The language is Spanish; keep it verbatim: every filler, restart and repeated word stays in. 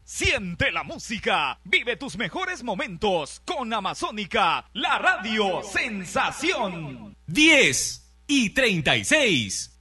Siente la música, vive tus mejores momentos con Amazónica, la radio sensación. diez y treinta y seis.